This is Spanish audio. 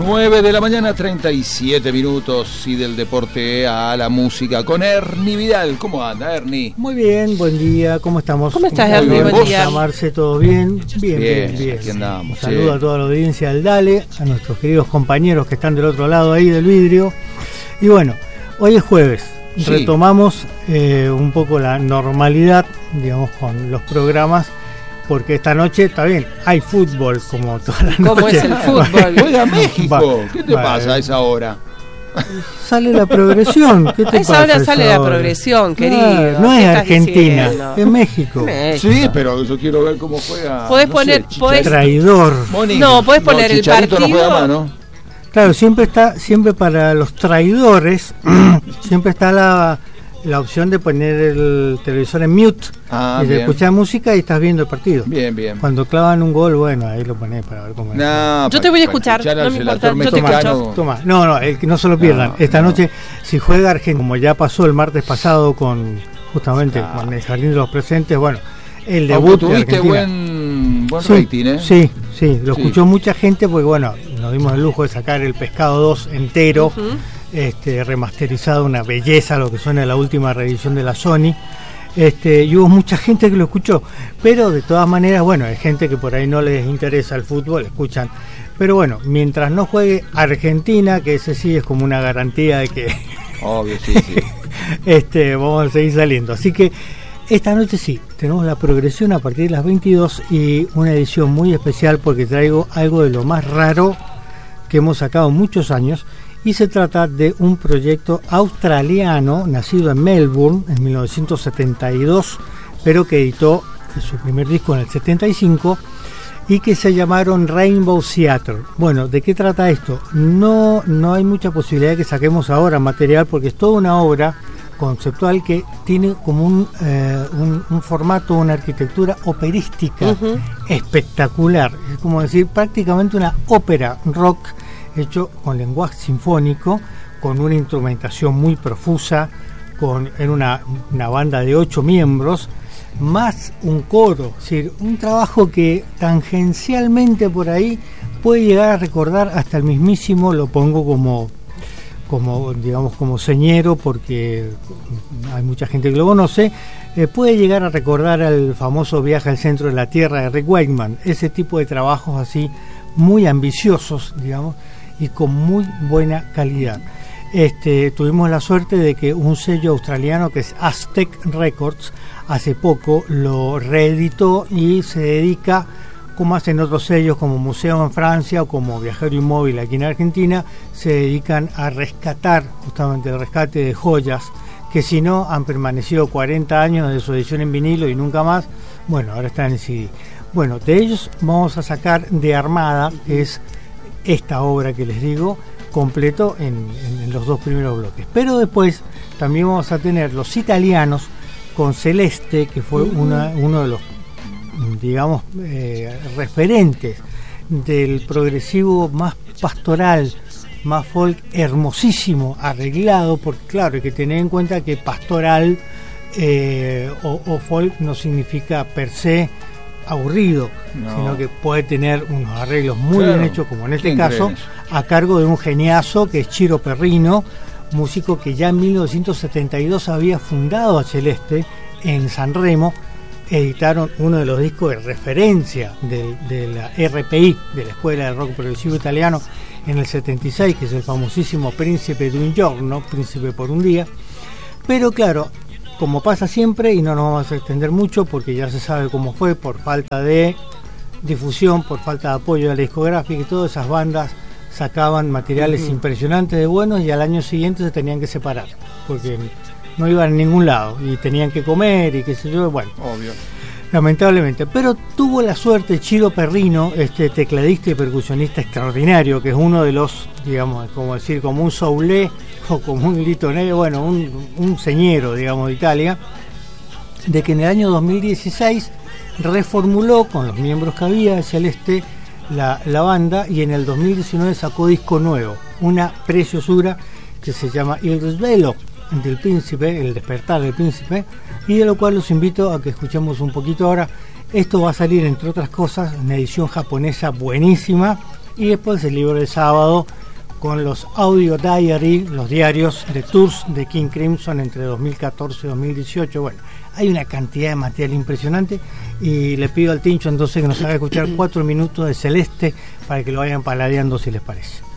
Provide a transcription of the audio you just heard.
9 de la mañana, 37 minutos, y del deporte a la música con Ernie Vidal. ¿Cómo anda, Ernie? Muy bien, buen día, ¿cómo estamos? ¿Cómo estás, Ernie? Buen día. Marce, ¿todo bien? Bien. Aquí andamos. Saludo a toda la audiencia del Dale, a nuestros queridos compañeros que están del otro lado ahí del vidrio. Y bueno, hoy es jueves, retomamos un poco la normalidad, digamos, con los programas. Porque esta noche, está bien, hay fútbol como toda la noche. ¿Cómo es el fútbol? Juega México. ¿Qué te pasa a esa hora? Sale la progresión. ¿Qué te a esa hora sale la progresión, querido. No es Argentina, es México. Sí, pero yo quiero ver cómo juega. Podés poner. Traidor. No, podés poner el partido. No juega más, ¿no? Claro, siempre para los traidores, siempre está la opción de poner el televisor en mute y de escuchar música y estás viendo el partido. Bien. Cuando clavan un gol, bueno, ahí lo ponés para ver cómo es. Yo te voy a escuchar, no me importa, yo te escucho. Toma. No, el que no se lo pierdan. Esta noche, si juega Argentina, como ya pasó el martes pasado con con el Jardín de los Presentes, bueno, el debut de Argentina. Buen rating, ¿eh? Sí, lo escuchó mucha gente porque, bueno, nos dimos el lujo de sacar el Pescado 2 entero. Remasterizado, una belleza lo que suena la última reedición de la Sony, y hubo mucha gente que lo escuchó, pero de todas maneras, bueno, hay gente que por ahí no les interesa el fútbol, escuchan, pero bueno, mientras no juegue Argentina, que ese sí es como una garantía de que obvio, sí. vamos a seguir saliendo, así que esta noche sí, tenemos la progresión a partir de las 22 y una edición muy especial porque traigo algo de lo más raro que hemos sacado muchos años. Y se trata de un proyecto australiano nacido en Melbourne en 1972, pero que editó su primer disco en el 75 y que se llamaron Rainbow Theatre. Bueno, ¿de qué trata esto? No hay mucha posibilidad de que saquemos ahora material porque es toda una obra conceptual que tiene como un formato, una arquitectura operística espectacular. Es como decir, prácticamente una ópera rock hecho con lenguaje sinfónico, con una instrumentación muy profusa, en una banda de 8 miembros, más un coro, es decir, un trabajo que tangencialmente por ahí puede llegar a recordar hasta el mismísimo, lo pongo como señero porque hay mucha gente que lo conoce, puede llegar a recordar al famoso Viaje al Centro de la Tierra de Rick Wakeman, ese tipo de trabajos así muy ambiciosos, digamos, y con muy buena calidad. Tuvimos la suerte de que un sello australiano que es Aztec Records hace poco lo reeditó y se dedica, como hacen otros sellos como Museo en Francia o como Viajero Inmóvil aquí en Argentina, se dedican a rescatar justamente el rescate de joyas que si no han permanecido 40 años de su edición en vinilo y nunca más, bueno, ahora están en CD. Bueno, de ellos vamos a sacar De Armada, que es esta obra que les digo, completo en los dos primeros bloques. Pero después también vamos a tener los italianos con Celeste, que fue uno de los, digamos, referentes del progresivo más pastoral, más folk, hermosísimo, arreglado, porque claro, hay que tener en cuenta que pastoral o folk no significa per se aburrido, sino que puede tener unos arreglos muy bien hechos, como en este caso, a cargo de un geniazo que es Ciro Perrino, músico que ya en 1972 había fundado a Celeste en San Remo. Editaron uno de los discos de referencia de la RPI, de la Escuela de Rock Progresivo Italiano, en el 76, que es el famosísimo Príncipe di un giorno, Príncipe por un día. Pero claro, como pasa siempre, y no nos vamos a extender mucho porque ya se sabe cómo fue, por falta de difusión, por falta de apoyo de la discográfica, y todas esas bandas sacaban materiales impresionantes de buenos y al año siguiente se tenían que separar porque no iban a ningún lado y tenían que comer y qué sé yo, bueno, obvio, lamentablemente. Pero tuvo la suerte Ciro Perrino, este tecladista y percusionista extraordinario, que es uno de los, digamos, como decir, como un soulé o como un litonero, bueno, un señero, digamos, de Italia, de que en el año 2016 reformuló con los miembros que había de Celeste la banda, y en el 2019 sacó disco nuevo, una preciosura que se llama Il Risveglio del Príncipe, el despertar del Príncipe, y de lo cual los invito a que escuchemos un poquito ahora. Esto va a salir, entre otras cosas, en edición japonesa buenísima, y después el libro de sábado con los audio diary, los diarios de tours de King Crimson entre 2014 y 2018. Bueno, hay una cantidad de material impresionante y le pido al Tincho entonces que nos haga escuchar 4 minutos de Celeste para que lo vayan paladeando si les parece.